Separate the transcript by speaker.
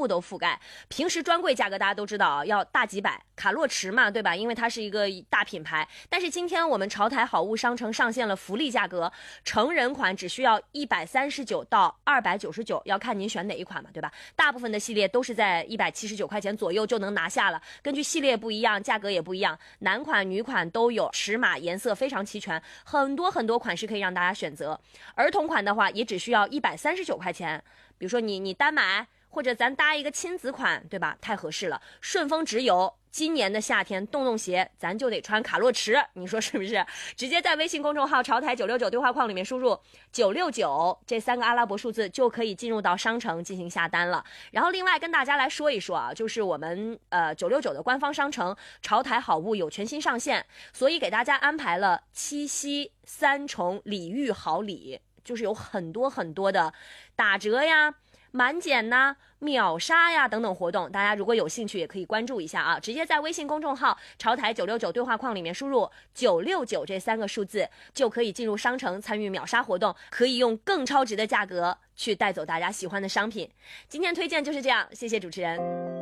Speaker 1: 部都覆盖。平时专柜价格大家都知道啊，要大几百，卡洛驰嘛，对吧？因为它是一个大品牌。但是今天我们潮台好物商城上线了福利价格，成人款只需要139到299，要看您选哪一款嘛，对吧？大部分的系列都是在179块钱左右就能拿下了，根据系列不一样，价格也不一样，男款女款都有，尺码颜色非常齐全，很多款式可以让大家选择。儿童款的话也只需要139块钱，比如说你单买，或者咱搭一个亲子款，对吧？太合适了。顺丰直邮，今年的夏天洞鞋咱就得穿卡洛驰，你说是不是？直接在微信公众号潮台969对话框里面输入969这3个阿拉伯数字，就可以进入到商城进行下单了。然后另外跟大家来说一说啊，就是我们969的官方商城潮台好物有全新上线，所以给大家安排了七夕3重礼遇好礼，就是有很多的打折呀、满减呐、秒杀呀等等活动，大家如果有兴趣也可以关注一下啊！直接在微信公众号潮台969对话框里面输入969这3个数字，就可以进入商城参与秒杀活动，可以用更超值的价格去带走大家喜欢的商品。今天推荐就是这样，谢谢主持人。